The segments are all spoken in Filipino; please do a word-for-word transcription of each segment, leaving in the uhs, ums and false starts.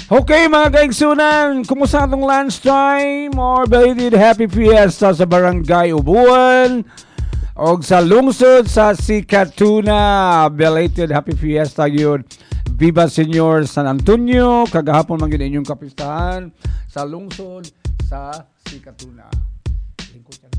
Okay mga kaigsunan, kumusta itong lunchtime or belated happy fiesta sa Barangay Ubuan o sa lungsod sa Sikatuna. Belated happy fiesta yun. Viva Senyor San Antonio, kagahapon man yun inyong kapistahan sa lungsod sa Sikatuna. Lingkod yan.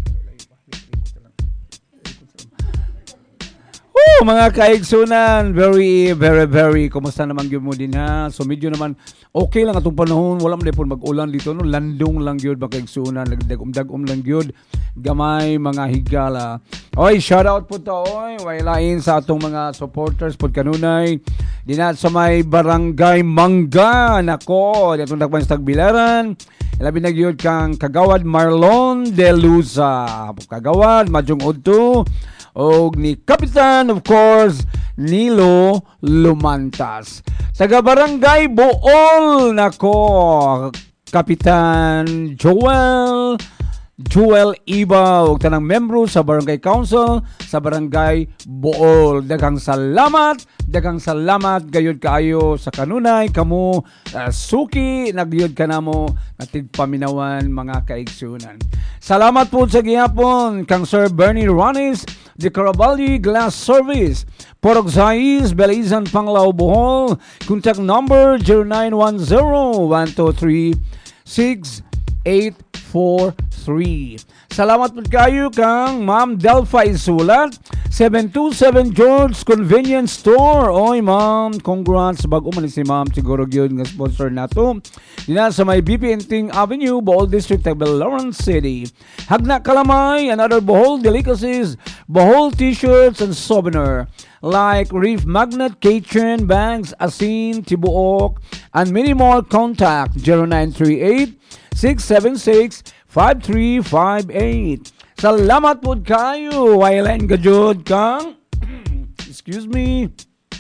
Woo, mga kaigsunan, very, very, very, kumusta naman yun mo din ha? So medyo naman, okay lang atong panahon, wala man po mag-ulan dito, no? Landong lang yun, mga kaigsunan, nagdagum-dagum lang yun, gamay, mga higala. Oy, shout out po to, oy, wailain sa atong mga supporters po kanunay, dinat sa may Barangay Mangga, nako, ditong nagpan sa Tagbilaran, ilabi na yun kang Kagawad Marlon De Luza, Kagawad, Majong Udto, o ni Kapitan, of course, Nilo Lumantas. Taga Barangay Bool, nako, Kapitan Joel, Joel Iba, o tanang membro sa Barangay Council sa Barangay Bool. Daghang salamat, daghang salamat gayud kaayo sa kanunay, kamo uh, suki, nagyud ka namo natig paminawan mga kaigsunan. Salamat po sa gihapon kang Sir Bernie Ronis, the Caraballi Glass Service, Porog Zais, Belizan, Panglao, Bohol. Contact number zero nine one zero, one two three, six eight four three. Salamat po kayo kang Ma'am Delpha Isulat, seven two seven George Convenience Store. Oy ma'am, congrats, bago man si ma'am, siguro yun nga sponsor nato. Dina sa may B P Inting Avenue, Bohol District, Tagbilaran City. Hagna Kalamay and other Bohol delicacies, Bohol t-shirts and souvenir like Reef Magnet, Kitchen, Bags, Asin, Tibuok, and many more. Contact zero nine three eight, six seven six, five three five eight. Salamat po kayo. Wailan gajud kang excuse me,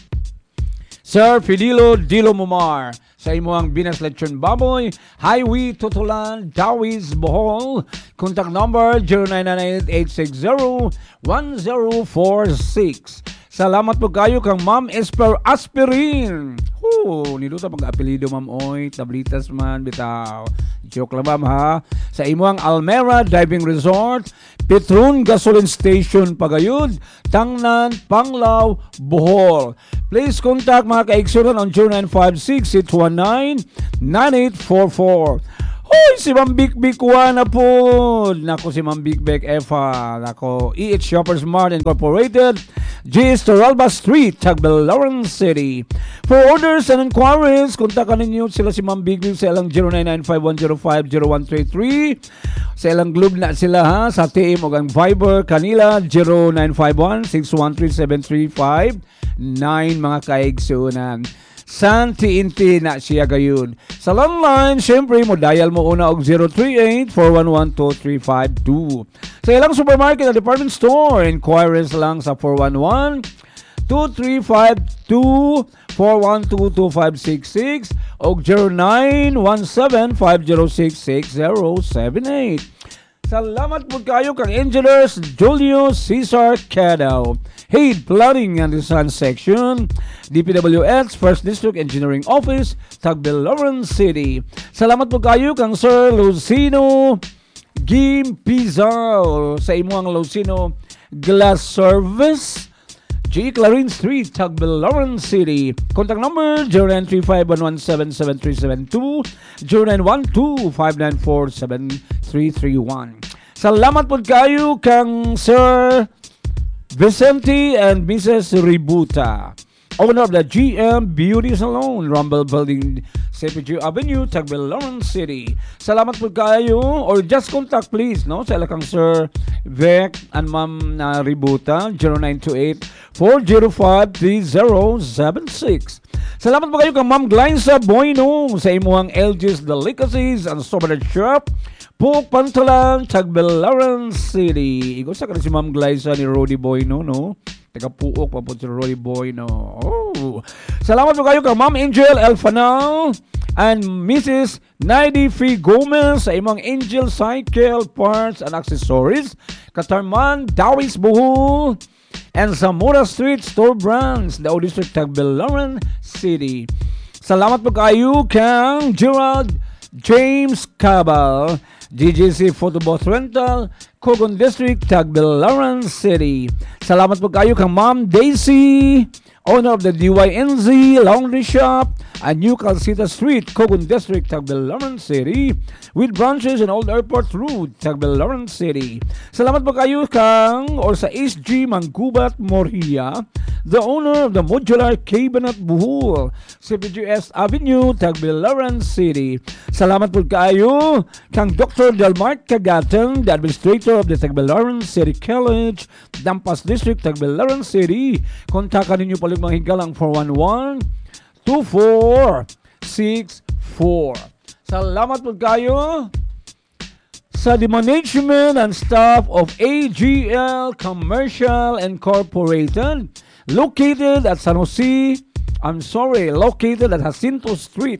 Sir Fidilo Dilo Mumar sa imuang Binas Lechon Baboy, Highway Tutulan, Dawis, Bohol. Contact number zero nine nine eight, eight six zero, one zero four six. Salamat po kayo kang Ma'am Esper Aspirin. Hoo, niluto pag-apelido ma'am oy, tablitas man bitaw. Joke lang ma'am ha. Sa imuang Almera Diving Resort, Petron Gasoline Station Pagayud, Tangnan, Panglao, Bohol. Please contact mga kaigsunan on zero nine five six, six one nine, nine eight four four. Hoy, si Ma'am Big Big na po. Nako, si Ma'am Big Big Efa. Nako, E H Shoppers Mart Incorporated, G S Toralba Street, Tagbilaran City. For orders and inquiries, kontakan ninyo sila si Ma'am Big Big sa ilang zero nine nine five one zero five zero one three three. Sa ilang globe na sila ha, sa T M o ang Viber kanila zero nine five one, six one three, seven three five nine mga kaigsunan. Santi Inti na siya gayon. Sa landline, syempre mo dial mo una og zero three eight, four one one, two three five two. Sa ilang supermarket at department store, inquiries lang sa four one one, two three five two, four one two, two five six six og zero nine one seven, five zero six, six zero seven eight. Salamat po kayo kang Engineers Julio Cesar Cadaw, Head Planning and Design Section, D P W S First District Engineering Office, Tagbilaran City. Salamat po kayo kang Sir Lucino Gim Pizarro sa imuang Lucino Glass Service, G. Clarin Street, Tagbilaran City. Contact number zero nine three five, one one seven, seven three seven two, zero nine one two, five nine four, seven three three one. Salamat po kayo kang Sir Vicente and Missus Ributa, owner of the G M Beauty Salon, Rumble Building, C P G Avenue, Tagbilaran City. Salamat po kayo, or just contact please, no? Sa kang Sir Vic and Ma'am uh, Ributa, zero nine two eight, four zero five, three zero seven six. Salamat po kayo kang Ma'am Glyza Boyno sa imuang L G's Delicacies and Souvenir Shop, Puk Pantalan, Tagbilaran City. Ikaw sa ka si Ma'am Glyza ni Rody Boyno, no? Taga-puok pa po si Rody Boyno. Oh. Salamat po kayo kang Ma'am Angel Elfanal and Missus Naidi F. Gomez sa imong Angel Cycle Parts and Accessories, Katarman, Dawis, Bohol, and Zamora Street Store Brands, the District, Tagbilaran City. Salamat po kayo kang Gerald James Cabal, G G C Photo Booth Rental, Cogon District, Tagbilaran City. Salamat po kayo kang Ma'am Daisy, owner of the D Y N Z Laundry Shop at New Calcita Street, Cogon District, Tagbilaran City, with branches in Old Airport Road, Tagbilaran City. Salamat po kayo kang or sa S G Manggubat Moria, the owner of the Modular Cabinet Buhol, C P G S Avenue, Tagbilaran City. Salamat po kayo kang Doctor Delmar Cagatan, the administrator of the Tagbilaran City College, Dampas District, Tagbilaran City. Kontakan ninyo paling mga higalang four one one, two four six four. Salamat po kayo sa the management and staff of A G L Commercial Incorporated, located at San Jose, I'm sorry, located at Jacinto Street,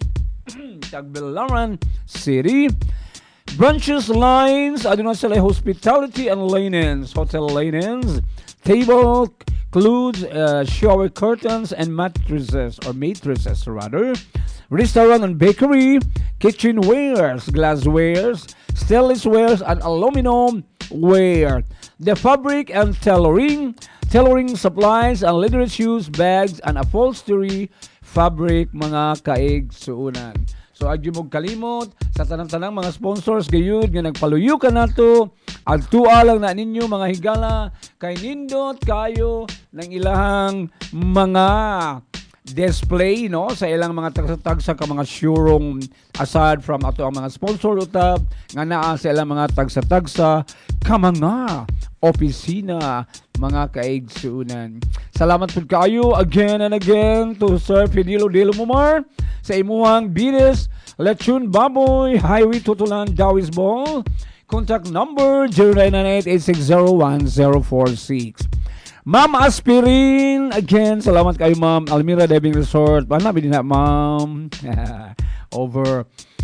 Tagbilaran City. Branches, lines, aduna sila hospitality and linens, hotel linens, table, clothes, uh, shower curtains, and mattresses, or mattresses rather. Restaurant and bakery, kitchenwares, glasswares, stainless wares, and aluminum ware. The fabric and tailoring, tailoring supplies, and leather shoes, bags, and upholstery, fabric, mga kaigsuunan. So, agyo mong kalimot sa tanang-tanang mga sponsors gayud nga nagpaluyo ka nato. Agtua lang na ninyo mga higala kay nindot kayo ng ilahang mga display no sa ilang mga tagsa-tagsa ka mga showroom aside from ato ang mga sponsor utab nga naa sa ilang mga tagsa-tagsa ka mga opisina, mga kaigsuunan. Salamat po kayo again and again to Sir Fidilo Dilo Mumar sa imuhang Binis Lechon Baboy Highway Tutulan Dawis Ball. Contact number zero nine nine eight, eight six zero, one zero four six. Ma'am Aspirin, again, salamat kayo Ma'am Almira Diving Resort. Panabi din na Ma'am. Over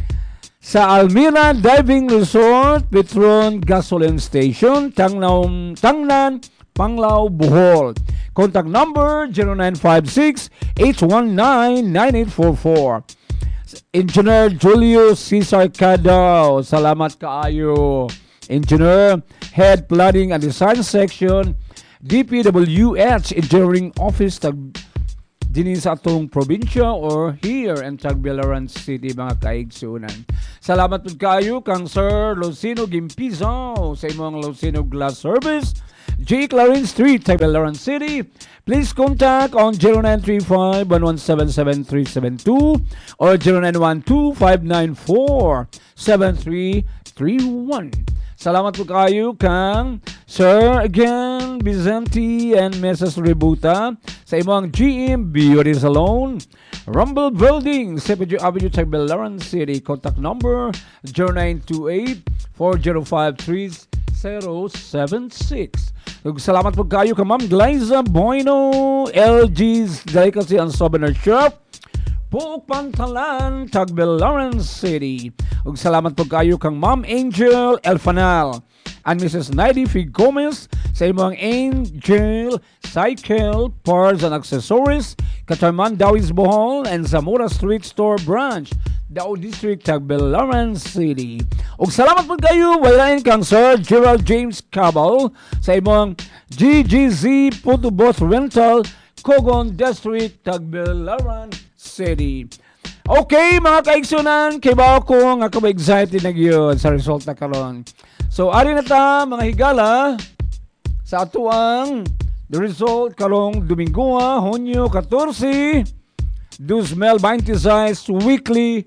sa Almira Diving Resort, Petron Gasoline Station, Tangnaw, Tangnan, Panglao, Bohol. Contact number zero nine five six, eight one nine, nine eight four four. Engineer Julio Cesar Cadao, salamat kaayo. Engineer, Head Planning and Design Section, D P W H Engineering Office, tag din sa atong probinsya or here in Tagbilaran City, mga kaigsunan. Salamat po kayo kang Sir Lucino Gimpizo sa imong Lucino Glass Service, J. Clarin Street, Tagbilaran City. Please contact on zero nine three five, one one seven seven three seven two or zero nine one two, five nine four, seven three three one. Salamat po kayo kang Sir again Vicente and Missus Rebuta sa imong G M Beauty Salon, Rumble Building, C P G Avenue, Tagbilaran City. Contact number zero nine two eight, four zero five three zero seven six. Salamat po kayo kang Ma'am Glyza Bueno, L G's Delicacy and Souvenir Shop, Puok Pantalan, Tagbilaran City. Ug salamat po kayo kang Ma'am Angel Elfanal and Missus Naidi Fig Gomez sa imong Angel Cycle Parts and Accessories, Katarman, Dawis, Bohol, and Zamora Street Store Branch, Dao District, Tagbilaran City. Ug salamat po kayo walain kang Sir Gerald James Cabal sa imong G G Z Photo Booth Rental, Cogon District, Tagbilaran City. Okay, mga kaigsunan, kay ba ako nga ka-excited na gyud sa resulta karon. So, ari na ta, mga higala, sa atuang the result karong Domingo, Hunyo fourteen, twenty twenty-six weekly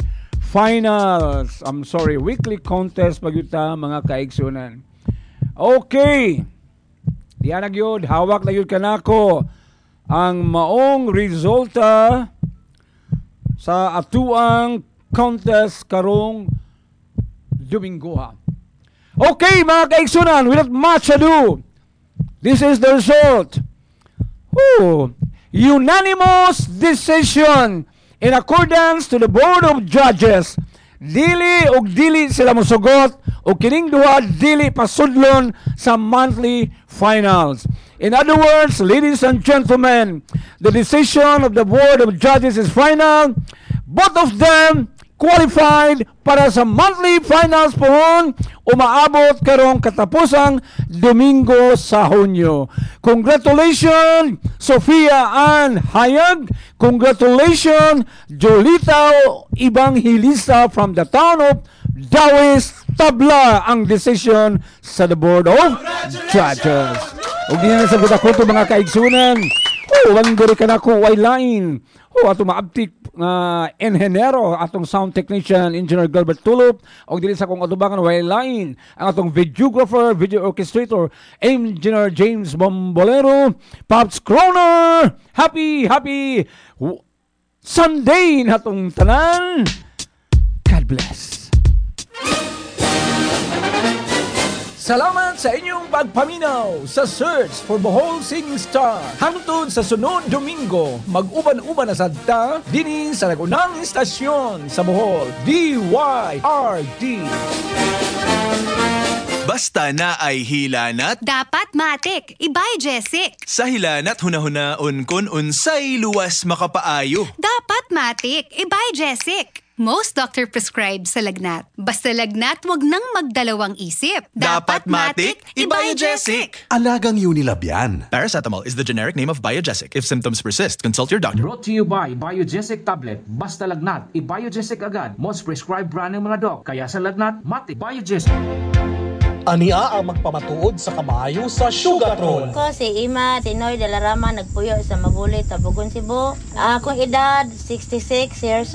finals. I'm sorry, weekly contest pagyuta mga kaigsunan. Okay. Diyan na gyud, hawak na gyud kanako ang maong resulta sa atuang contest karong Domingo. Okay, mga kaigsunan, without much ado, this is the result. Woo! Unanimous decision in accordance to the Board of Judges. Dili og dili sila mosugot o kining duha dili pasudlon sa monthly finals. In other words, ladies and gentlemen, the decision of the Board of Judges is final. Both of them qualified para sa monthly finals pohon umaabot karong katapusang Domingo sa Hunyo. Congratulations Sofia Ann Hayag. Congratulations Jolita Ibanghilista from the town of Dawis. Tabla ang decision sa the Board of Judges. Ug diyan na sa ako mga kaigsunan. Oh, wanggori ka na ko way line. Oh, ato maabtik nga uh, enhenero atong sound technician Engineer Gilbert Tulop og dili sa kong atubangan way line ang atong videographer, video orchestrator Engineer James Bombolero, Pops Croner. Happy happy Sunday natong tanan. God bless. Salamat sa inyong pagpaminaw sa search for Bohol Singing Star. Hangtod sa sunod Domingo, mag-uban-uban na sadta dinhi sa nagunang istasyon sa Bohol, D Y R D. Basta na ay hilanat, dapat matik, ibay Jessic. sa hilanat hunahunaon kon unsay luwas makapaayo. Dapat matik, ibay Jessic. Most doctor prescribed sa lagnat. Basta lagnat, wag nang magdalawang isip. Dapat matik, Ibajesic. Alagang Unilab yan. Paracetamol is the generic name of Biogesic. If symptoms persist, consult your doctor. Brought to you by Biogesic Tablet. Basta lagnat, i-Biogesic agad. Most prescribed brand ng mga dok. Kaya sa lagnat, matik Biogesic. Ania ang magpamatuod sa kamayo sa Sugartron. Ko si Ima Tinoy de la Rama nagpuyo sa Mabulit, Tabugon, Cebu. Akong edad sixty-six years